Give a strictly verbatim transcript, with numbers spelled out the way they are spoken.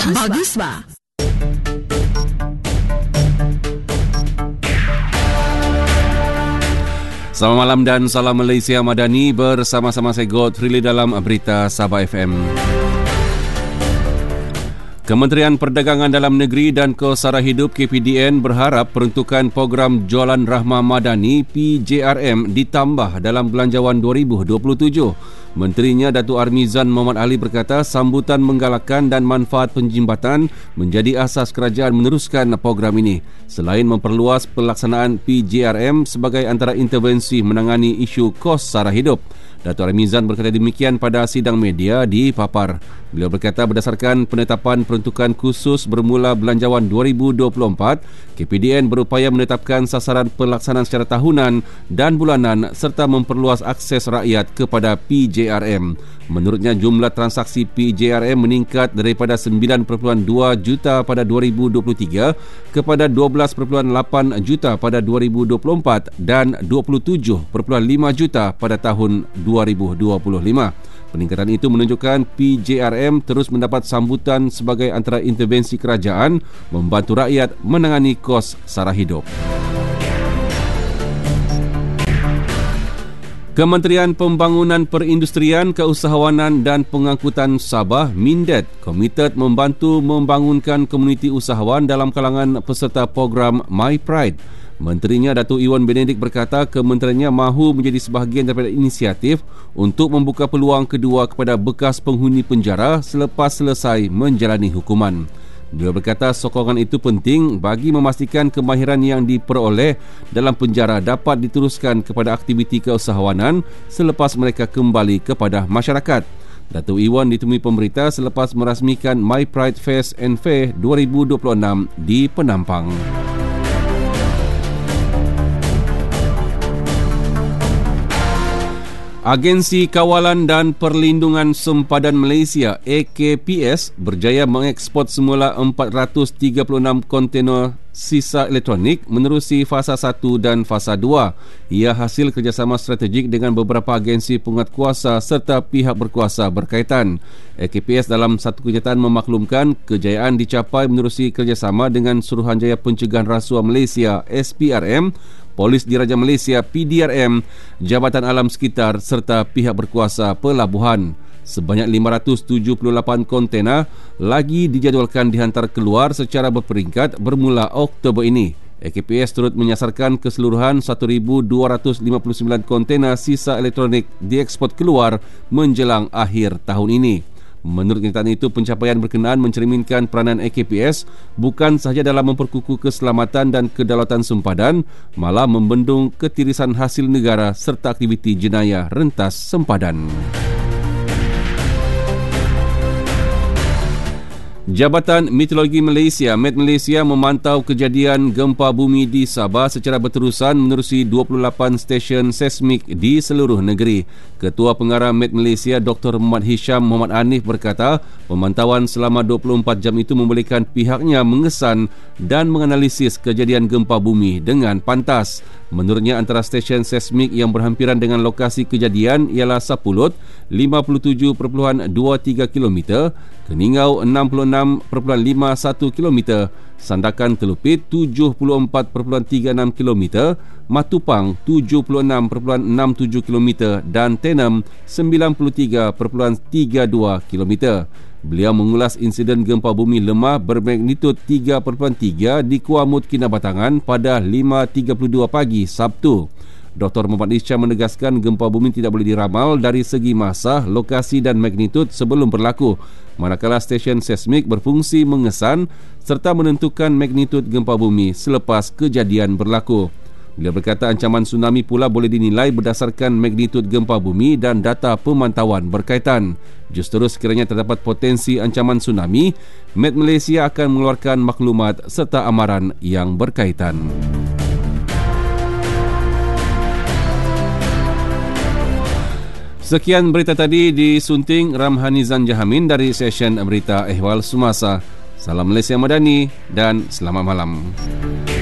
Bagus ba? Selamat malam dan salam Malaysia Madani, bersama-sama saya Godfrey dalam Berita Sabah F M. Kementerian Perdagangan Dalam Negeri dan Kesara Hidup K P D N berharap peruntukan program Jualan Rahmah Madani P J R M ditambah dalam Belanjawan dua ribu dua puluh tujuh. Menterinya Datuk Armizan Muhammad Ali berkata sambutan menggalakkan dan manfaat penjimbatan menjadi asas kerajaan meneruskan program ini. Selain memperluas pelaksanaan P J R M sebagai antara intervensi menangani isu kos sara hidup. Datuk Armizan berkata demikian pada sidang media di Papar. Beliau berkata berdasarkan penetapan peruntukan khusus bermula Belanjawan dua ribu dua puluh empat, K P D N berupaya menetapkan sasaran pelaksanaan secara tahunan dan bulanan serta memperluas akses rakyat kepada P J R M. Menurutnya jumlah transaksi P J R M meningkat daripada sembilan perpuluhan dua juta pada dua ribu dua puluh tiga kepada dua belas perpuluhan lapan juta pada dua ribu dua puluh empat dan dua puluh tujuh perpuluhan lima juta pada tahun dua ribu dua puluh lima. Peningkatan itu menunjukkan P J R M terus mendapat sambutan sebagai antara intervensi kerajaan membantu rakyat menangani kos sara hidup. Kementerian Pembangunan Perindustrian, Keusahawanan dan Pengangkutan Sabah Mindet komited membantu membangunkan komuniti usahawan dalam kalangan peserta program My Pride. Menterinya Datuk Iwan Benedik berkata kementeriannya mahu menjadi sebahagian daripada inisiatif untuk membuka peluang kedua kepada bekas penghuni penjara selepas selesai menjalani hukuman. Beliau berkata sokongan itu penting bagi memastikan kemahiran yang diperoleh dalam penjara dapat diteruskan kepada aktiviti keusahawanan selepas mereka kembali kepada masyarakat. Datuk Iwan ditemui pemberita selepas merasmikan My Pride Fest and Fair dua ribu dua puluh enam di Penampang. Agensi Kawalan dan Perlindungan Sempadan Malaysia A K P S berjaya mengeksport semula empat ratus tiga puluh enam kontainer sisa elektronik menerusi fasa satu dan fasa dua. Ia hasil kerjasama strategik dengan beberapa agensi penguatkuasa serta pihak berkuasa berkaitan. A K P S dalam satu kenyataan memaklumkan kejayaan dicapai menerusi kerjasama dengan Suruhanjaya Pencegahan Rasuah Malaysia S P R M, Polis Diraja Malaysia P D R M, Jabatan Alam Sekitar serta pihak berkuasa pelabuhan. Sebanyak lima ratus tujuh puluh lapan kontena lagi dijadualkan dihantar keluar secara berperingkat bermula Oktober ini. A K P S turut menyasarkan keseluruhan seribu dua ratus lima puluh sembilan kontena sisa elektronik diekspor keluar menjelang akhir tahun ini. Menurut kenyataan itu, pencapaian berkenaan mencerminkan peranan A K P S bukan sahaja dalam memperkukuh keselamatan dan kedaulatan sempadan, malah membendung ketirisan hasil negara serta aktiviti jenayah rentas sempadan. Jabatan Meteorologi Malaysia Met Malaysia memantau kejadian gempa bumi di Sabah secara berterusan menerusi dua puluh lapan stesen seismik di seluruh negeri. Ketua Pengarah Met Malaysia Doktor Muhammad Hisham Muhammad Anif berkata pemantauan selama dua puluh empat jam itu membolehkan pihaknya mengesan dan menganalisis kejadian gempa bumi dengan pantas. Menurutnya antara stesen seismik yang berhampiran dengan lokasi kejadian ialah Sapulut lima puluh tujuh perpuluhan dua tiga kilometer, Keningau enam puluh enam perpuluhan lima satu kilometer, Sandakan Telupit tujuh puluh empat perpuluhan tiga enam kilometer, Matupang tujuh puluh enam perpuluhan enam tujuh kilometer dan Tenem sembilan puluh tiga perpuluhan tiga dua kilometer. Beliau mengulas insiden gempa bumi lemah bermagnitud tiga perpuluhan tiga di Kuamut, Kinabatangan pada lima tiga puluh dua pagi Sabtu. Doktor Muhammad Isyam menegaskan gempa bumi tidak boleh diramal dari segi masa, lokasi dan magnitud sebelum berlaku, manakala stesen seismik berfungsi mengesan serta menentukan magnitud gempa bumi selepas kejadian berlaku. Beliau berkata ancaman tsunami pula boleh dinilai berdasarkan magnitud gempa bumi dan data pemantauan berkaitan. Justru sekiranya terdapat potensi ancaman tsunami, Met Malaysia akan mengeluarkan maklumat serta amaran yang berkaitan. Sekian berita tadi disunting Ramhanizan Jahamin dari session Berita Ehwal Semasa. Salam Malaysia Madani dan selamat malam.